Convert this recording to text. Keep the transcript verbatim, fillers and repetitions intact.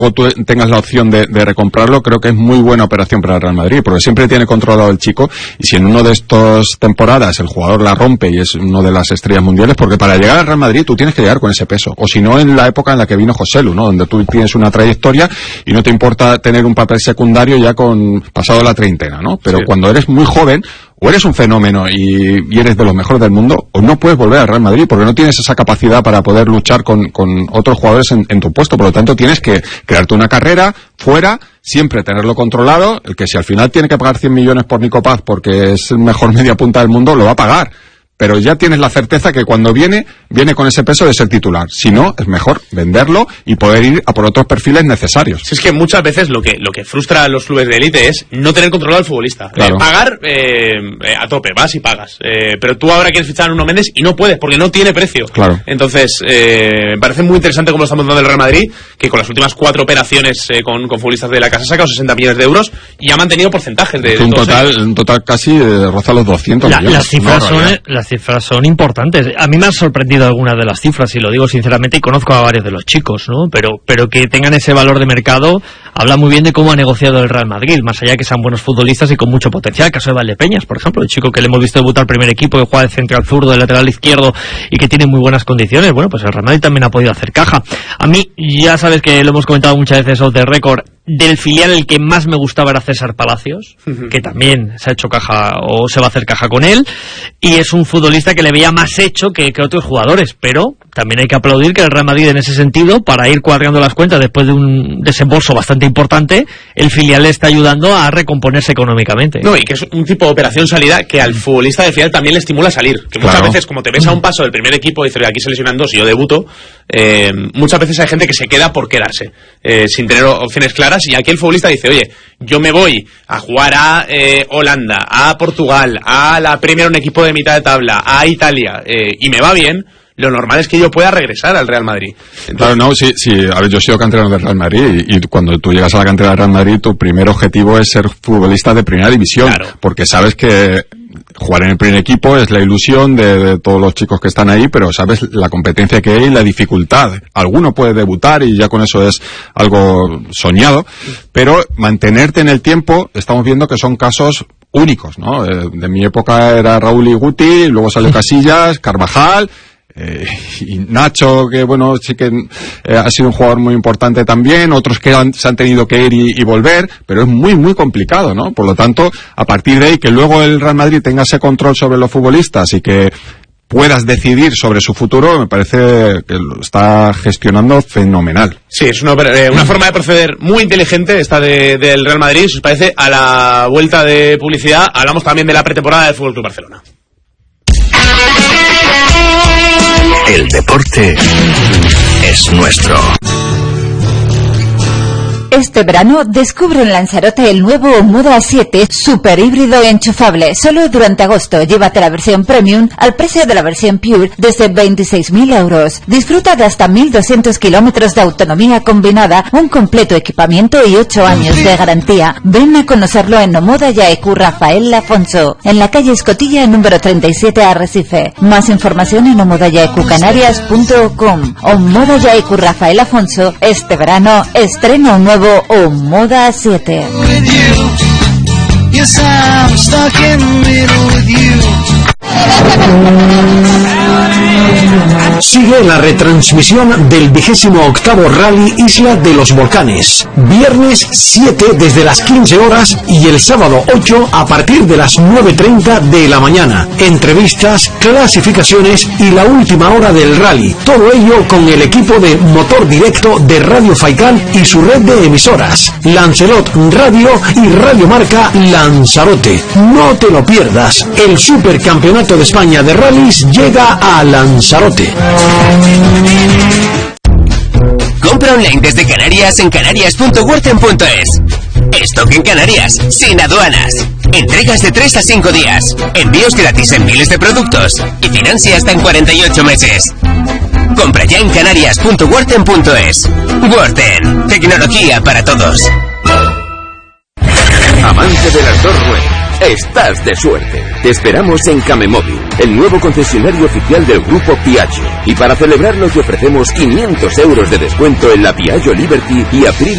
o tú tengas la opción de, de recomprarlo, creo que es muy buena operación para el Real Madrid, porque siempre tiene controlado el chico, y si en uno de estas temporadas el jugador la rompe y es uno de las estrellas mundiales, porque para llegar al Real Madrid tú tienes que llegar con ese peso, o si no en la época en la que vino Joselu, ¿no? Donde tú tienes una trayectoria y no te importa tener un papel secundario ya con pasado la treintena, ¿no? Pero sí, cuando eres muy joven, o eres un fenómeno y, y eres de los mejores del mundo, o no puedes volver al Real Madrid porque no tienes esa capacidad para poder luchar con, con otros jugadores en, en tu puesto. Por lo tanto, tienes que crearte una carrera fuera, siempre tenerlo controlado. El que si al final tiene que pagar cien millones por Nico Paz porque es el mejor media punta del mundo, lo va a pagar. Pero ya tienes la certeza que cuando viene, viene con ese peso de ser titular. Si no, es mejor venderlo y poder ir a por otros perfiles necesarios. Si es que muchas veces lo que lo que frustra a los clubes de élite es no tener controlado al futbolista. Claro. Eh, pagar eh, eh, a tope, vas y pagas. Eh, pero tú ahora quieres fichar a Nuno Méndez y no puedes porque no tiene precio. Claro. Entonces, eh, me parece muy interesante cómo lo está montando el Real Madrid, que con las últimas cuatro operaciones eh, con, con futbolistas de la casa ha sacado sesenta millones de euros y ha mantenido porcentajes de... de un, todos total, ellos. un total casi eh, roza los doscientos la, millones. Las cifras, no, son, las cifras son importantes. A mí me han sorprendido algunas de las cifras, y lo digo sinceramente, y conozco a varios de los chicos, ¿no? Pero, pero que tengan ese valor de mercado habla muy bien de cómo ha negociado el Real Madrid, más allá que sean buenos futbolistas y con mucho potencial. El caso de Valdepeñas, por ejemplo, el chico que le hemos visto debutar al primer equipo, que juega de central zurdo, de lateral izquierdo y que tiene muy buenas condiciones. Bueno, pues el Real Madrid también ha podido hacer caja. A mí, ya sabes que lo hemos comentado muchas veces off the record, del filial el que más me gustaba era César Palacios, uh-huh. que también se ha hecho caja o se va a hacer caja con él, y es un futbolista que le veía más hecho que, que otros jugadores, pero también hay que aplaudir que el Real Madrid en ese sentido, para ir cuadrando las cuentas después de un desembolso bastante importante, el filial le está ayudando a recomponerse económicamente. No, y que es un tipo de operación salida que al futbolista del filial también le estimula a salir, que muchas claro. veces como te ves a un paso del primer equipo y dices aquí se lesionan dos y yo debuto, eh, muchas veces hay gente que se queda por quedarse, eh, sin tener opciones claras, y aquí el futbolista dice, oye, yo me voy a jugar a eh, Holanda, a Portugal, a la Premier, un equipo de mitad de tabla, a Italia, eh, y me va bien, lo normal es que yo pueda regresar al Real Madrid. Entonces, claro, no, sí, sí, a ver, yo he sido canterano del Real Madrid, y, y cuando tú llegas a la cantera del Real Madrid, tu primer objetivo es ser futbolista de primera división, claro. porque sabes que jugar en el primer equipo es la ilusión de, de todos los chicos que están ahí, pero sabes la competencia que hay y la dificultad. Alguno puede debutar y ya con eso es algo soñado, pero mantenerte en el tiempo, estamos viendo que son casos únicos, ¿no? Eh, de mi época era Raúl y Guti, luego salió Casillas, Carvajal, Eh, y Nacho, que bueno, sí que eh, ha sido un jugador muy importante también, otros que han, se han tenido que ir y, y volver, pero es muy muy complicado, ¿no? Por lo tanto, a partir de ahí, que luego el Real Madrid tenga ese control sobre los futbolistas y que puedas decidir sobre su futuro, me parece que lo está gestionando fenomenal. Sí, es una, eh, una forma de proceder muy inteligente esta de, del Real Madrid. Si os parece, a la vuelta de publicidad hablamos también de la pretemporada del F C Barcelona. El deporte es nuestro. Este verano descubre en Lanzarote el nuevo Moda siete super híbrido enchufable. Solo durante agosto llévate la versión Premium al precio de la versión Pure desde veintiséis mil euros. Disfruta de hasta mil doscientos kilómetros de autonomía combinada, un completo equipamiento y ocho años de garantía. Ven a conocerlo en Omoda Yaecu Rafael Afonso, en la calle Escotilla número treinta y siete Arrecife. Más información en omoda yaecu canarias punto com. Omoda Yaecu Rafael Afonso, este verano estrena un nuevo Omoda siete. Sigue la retransmisión del vigésimo octavo Rally Isla de los Volcanes. Viernes siete desde las quince horas y el sábado ocho a partir de las nueve treinta de la mañana. Entrevistas, clasificaciones y la última hora del rally. Todo ello con el equipo de Motor Directo de Radio Faikán y su red de emisoras. Lancelot Radio y Radio Marca Lanzarote. No te lo pierdas. El Supercampeonato de España de Rallys llega a Lanzarote. Compra online desde Canarias en canarias punto worten punto es. Stock en Canarias, sin aduanas. Entregas de tres a cinco días. Envíos gratis en miles de productos. Y financia hasta en cuarenta y ocho meses. Compra ya en canarias punto worten punto es. Worten, tecnología para todos. Amante de las dos ruedas, estás de suerte. Te esperamos en Camemóvil, el nuevo concesionario oficial del grupo Piaggio. Y para celebrarlo te ofrecemos quinientos euros de descuento en la Piaggio Liberty y Aprilia